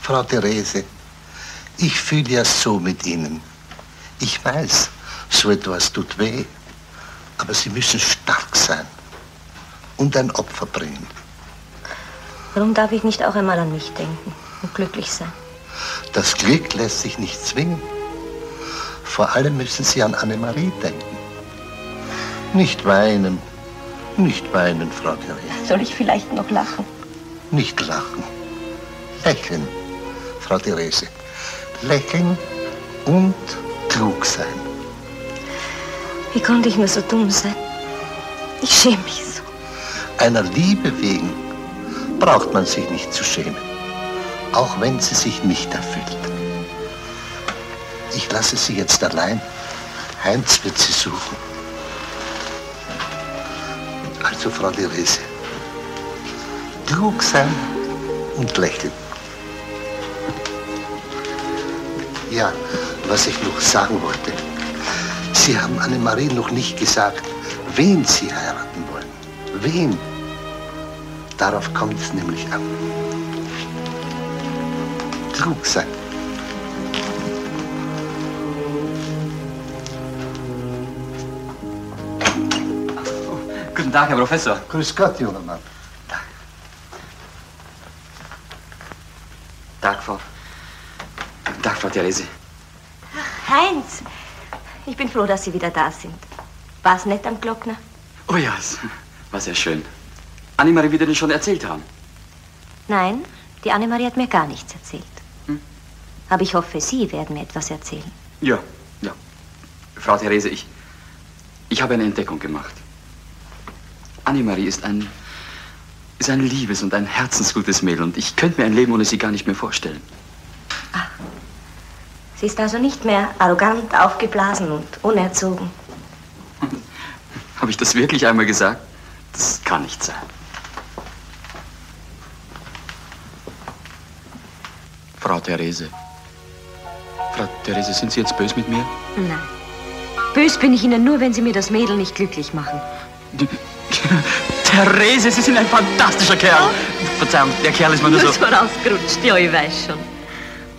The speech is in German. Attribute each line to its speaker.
Speaker 1: Frau Therese, ich fühle ja so mit Ihnen. Ich weiß, so etwas tut weh. Aber Sie müssen stark sein und ein Opfer bringen.
Speaker 2: Warum darf ich nicht auch einmal an mich denken und glücklich sein?
Speaker 1: Das Glück lässt sich nicht zwingen. Vor allem müssen Sie an Annemarie denken. Nicht weinen, Frau Therese.
Speaker 2: Soll ich vielleicht noch lachen?
Speaker 1: Nicht lachen, lächeln, Frau Therese. Lächeln und klug sein.
Speaker 2: Wie konnte ich nur so dumm sein? Ich schäme mich so.
Speaker 1: Einer Liebe wegen braucht man sich nicht zu schämen, auch wenn sie sich nicht erfüllt. Ich lasse Sie jetzt allein. Heinz wird Sie suchen. Also, Frau Therese, klug sein und lächeln. Ja, was ich noch sagen wollte. Sie haben Annemarie noch nicht gesagt, wen Sie heiraten wollen. Wen? Darauf kommt es nämlich an. Klug sein.
Speaker 3: Guten Tag, Herr Professor.
Speaker 1: Grüß Gott, junger Mann.
Speaker 3: Tag, Frau Therese.
Speaker 2: Ach, Heinz, ich bin froh, dass Sie wieder da sind. War es nett am Glockner?
Speaker 3: Oh ja, es war sehr schön. Annemarie wird Ihnen schon erzählt haben.
Speaker 2: Nein, die Annemarie hat mir gar nichts erzählt. Aber ich hoffe, Sie werden mir etwas erzählen.
Speaker 3: Ja. Frau Therese, ich habe eine Entdeckung gemacht. Annemarie ist ein liebes und ein herzensgutes Mädel und ich könnte mir ein Leben ohne sie gar nicht mehr vorstellen.
Speaker 2: Ach, sie ist also nicht mehr arrogant, aufgeblasen und unerzogen.
Speaker 3: Habe ich das wirklich einmal gesagt? Das kann nicht sein. Frau Therese. Frau Therese, sind Sie jetzt böse mit mir?
Speaker 2: Nein. Bös bin ich Ihnen nur, wenn Sie mir das Mädel nicht glücklich machen.
Speaker 3: Therese, Sie sind ein fantastischer Kerl. Verzeihung, der Kerl ist mir nur so...
Speaker 2: vorausgerutscht, ja, ich weiß schon.